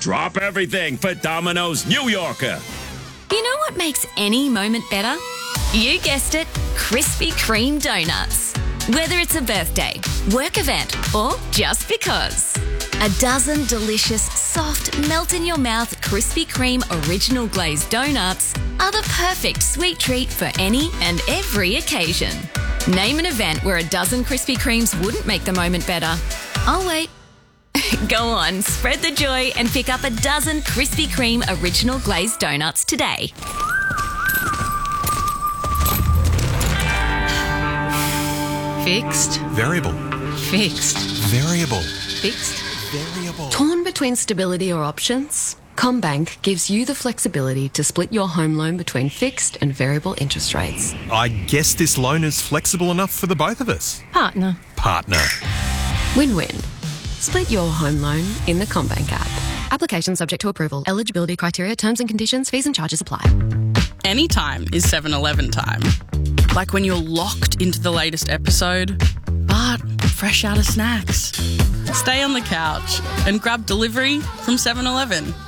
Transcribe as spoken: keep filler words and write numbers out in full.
Drop everything for Domino's New Yorker. You know what makes any moment better? You guessed it, Krispy Kreme donuts. Whether it's a birthday, work event, or just because. A dozen delicious, soft, melt-in-your-mouth Krispy Kreme original glazed donuts are the perfect sweet treat for any and every occasion. Name an event where a dozen Krispy Kremes wouldn't make the moment better. I'll wait. Go on, spread the joy and pick up a dozen Krispy Kreme original glazed donuts today. Fixed. Variable. Fixed. Variable. Fixed. Variable. Torn between stability or options? CommBank gives you the flexibility to split your home loan between fixed and variable interest rates. I guess this loan is flexible enough for the both of us. Partner. Partner. Win-win. Split your home loan in the CommBank app. Application subject to approval. Eligibility criteria, terms and conditions, fees and charges apply. Anytime is seven eleven time. Like when you're locked into the latest episode, but fresh out of snacks. Stay on the couch and grab delivery from seven eleven.